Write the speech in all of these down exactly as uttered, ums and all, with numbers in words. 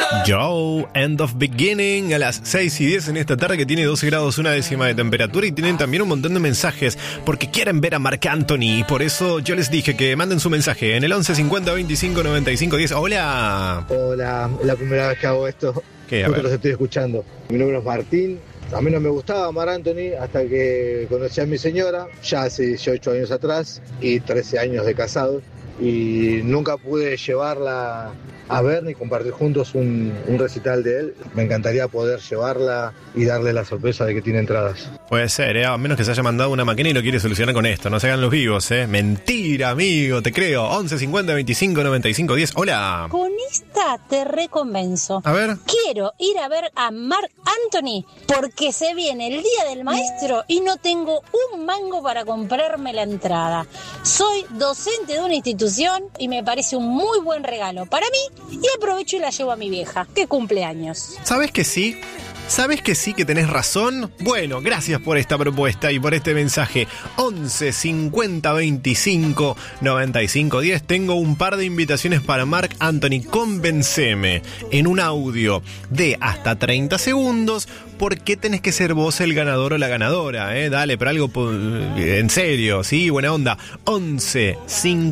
Joe, End of Beginning, a las seis y diez en esta tarde, que tiene doce grados una décima de temperatura, y tienen también un montón de mensajes porque quieren ver a Marc Anthony, y por eso yo les dije que manden su mensaje en el once cincuenta veinticinco noventa y cinco diez. Hola. Hola, es la primera vez que hago esto. ¿Qué? A Justo ver. los estoy escuchando. Mi nombre es Martín. A mí no me gustaba Marc Anthony hasta que conocí a mi señora, ya hace dieciocho años atrás, y trece años de casado, y nunca pude llevarla a ver ni compartir juntos un, un recital de él. Me encantaría poder llevarla y darle la sorpresa de que tiene entradas. Puede ser, ¿eh? A menos que se haya mandado una máquina y lo quiere solucionar con esto. No se hagan los vivos, ¿eh? Mentira, amigo, te creo. once cincuenta veinticinco noventa y cinco diez. Hola. Con esta te reconvenzo. A ver. Quiero ir a ver a Marc Anthony porque se viene el Día del Maestro y no tengo un mango para comprarme la entrada. Soy docente de una institución y me parece un muy buen regalo para mí, y aprovecho y la llevo a mi vieja, que cumple años. ¿Sabes que sí? ¿Sabes que sí, que tenés razón? Bueno, gracias por esta propuesta y por este mensaje. once cincuenta veinticinco noventa y cinco diez. Tengo un par de invitaciones para Marc Anthony. Convenceme en un audio de hasta treinta segundos. ¿Por qué tenés que ser vos el ganador o la ganadora? ¿eh? Dale, pero algo en serio, ¿sí? Buena onda. once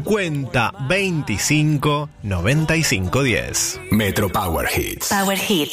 cincuenta veinticinco noventa y cinco diez. Metro Power Hits. Power Hits.